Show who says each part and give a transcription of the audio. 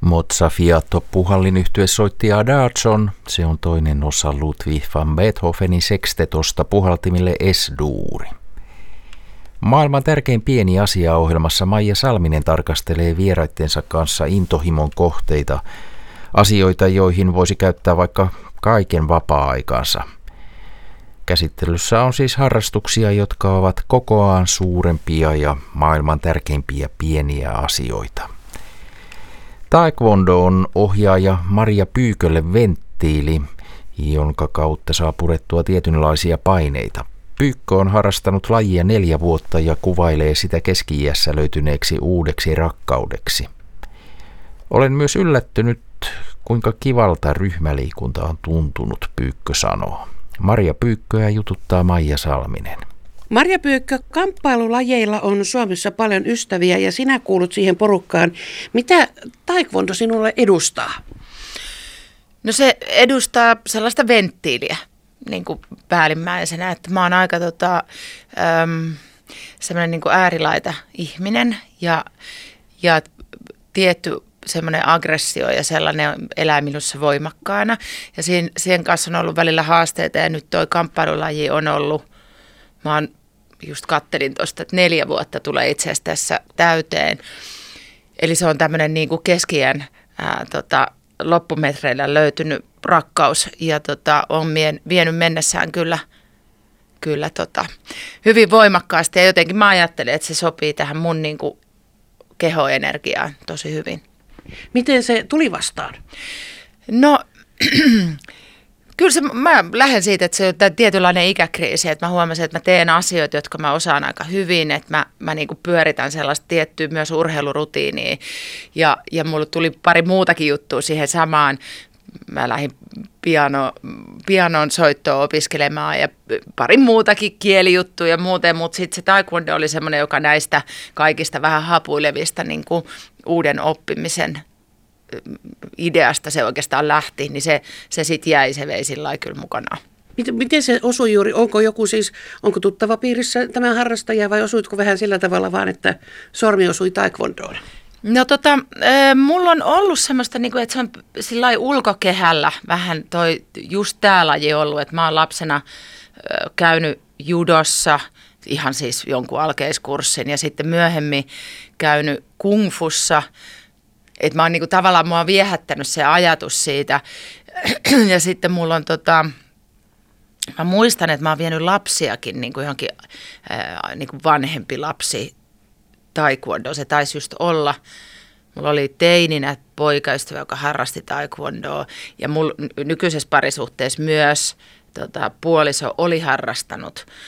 Speaker 1: Mozza Fiatto puhallinyhtye soitti Adagio. Se on toinen osa Ludwig van Beethovenin sekstetosta puhaltimille S-duuri. Maailman tärkein pieni asia -ohjelmassa Maija Salminen tarkastelee vieraittensa kanssa intohimon kohteita, asioita, joihin voisi käyttää vaikka kaiken vapaa-aikansa. Käsittelyssä on siis harrastuksia, jotka ovat kokoaan suurempia ja maailman tärkeimpiä pieniä asioita. Taekwondo on ohjaaja Maria Pyykölle venttiili, jonka kautta saa purettua tietynlaisia paineita. Pyykkö on harrastanut lajia 4 vuotta ja kuvailee sitä keski-iässä löytyneeksi uudeksi rakkaudeksi. Olen myös yllättynyt, kuinka kivalta ryhmäliikunta on tuntunut, Pyykkö sanoo. Maria Pyykköä jututtaa Maija Salminen.
Speaker 2: Maria Pyykkö, kamppailulajeilla on Suomessa paljon ystäviä ja sinä kuulut siihen porukkaan. Mitä taekwondo sinulle edustaa?
Speaker 3: No se edustaa sellaista venttiiliä niin kuin päällimmäisenä, että mä oon aika semmoinen niin kuin äärilaita ihminen ja tietty semmoinen aggressio ja sellainen elää minussa voimakkaana. Ja siihen kanssa on ollut välillä haasteita ja nyt toi kamppailulaji on ollut, mä just kattelin tuosta, että 4 vuotta tulee itse asiassa tässä täyteen. Eli se on tämmöinen niin kuin keski-iän loppumetreillä löytynyt rakkaus ja on vienyt mennessään kyllä hyvin voimakkaasti. Ja jotenkin mä ajattelen, että se sopii tähän mun niin kuin kehoenergiaan tosi hyvin.
Speaker 2: Miten se tuli vastaan?
Speaker 3: No, kyllä mä lähden siitä, että se on tietynlainen ikäkriisi, että mä huomasin, että mä teen asioita, jotka mä osaan aika hyvin, että mä niin kuin pyöritän sellaista tiettyä myös urheilurutiiniä ja mulle tuli pari muutakin juttua siihen samaan. Mä lähdin pianon soittoa opiskelemaan ja pari muutakin kielijuttuja ja muuten, mutta sitten se taekwondo oli semmoinen, joka näistä kaikista vähän hapuilevista niin kuin uuden oppimisen ideasta se oikeastaan lähti, niin se sitten jäi, se vei sillä lailla kyllä mukanaan.
Speaker 2: Miten se osui juuri? Onko tuttava piirissä tämä harrastaja vai osuitko vähän sillä tavalla vaan, että sormi osui taekwondoon?
Speaker 3: No mulla on ollut semmoista, että se on sillä lailla ulkokehällä vähän just tää laji ollut, että mä oon lapsena käynyt judossa, ihan siis jonkun alkeiskurssin ja sitten myöhemmin käynyt kungfussa, että mä oon tavallaan mua viehättänyt se ajatus siitä ja sitten mulla on mä muistan, että mä oon vienyt lapsiakin johonkin vanhempi lapsi taekwondo, se taisi just olla. Mulla oli teininä poikaystävä, joka harrasti taekwondoa ja mulla nykyisessä parisuhteessa myös puoliso oli harrastanut,